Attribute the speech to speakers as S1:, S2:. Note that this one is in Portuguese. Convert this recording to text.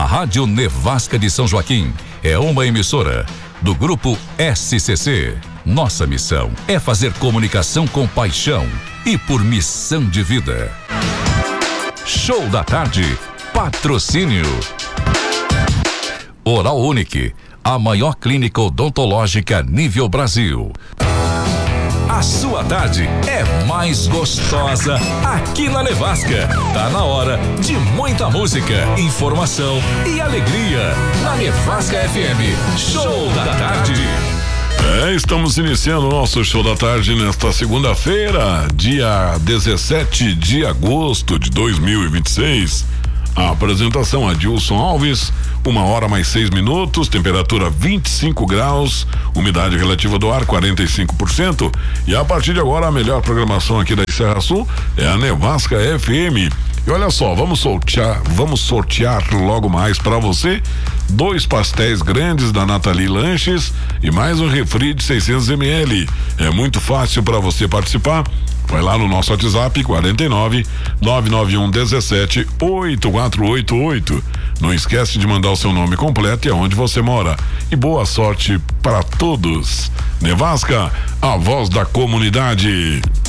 S1: Rádio Nevasca de São Joaquim é uma emissora do Grupo SCC. Nossa missão é fazer comunicação com paixão e por missão de vida. Show da tarde. Patrocínio Oral Unique, a maior clínica odontológica nível Brasil. A sua tarde é mais gostosa aqui na Nevasca. Tá na hora de muita música, informação e alegria na Nevasca FM. Show da tarde.
S2: Estamos iniciando o nosso Show da Tarde nesta segunda-feira, dia 17 de agosto de 2026. A apresentação Adilson Alves, 1h mais 6 minutos, temperatura 25 graus, umidade relativa do ar 45%. E a partir de agora a melhor programação aqui da Serra Sul é a Nevasca FM. E olha só, vamos sortear logo mais para você 2 pastéis grandes da Nathalie Lanches e mais um refri de 600 ml. É muito fácil para você participar. Vai lá no nosso WhatsApp 49 991 17 8488. Não esquece de mandar o seu nome completo e aonde você mora. E boa sorte para todos. Nevasca, a voz da comunidade.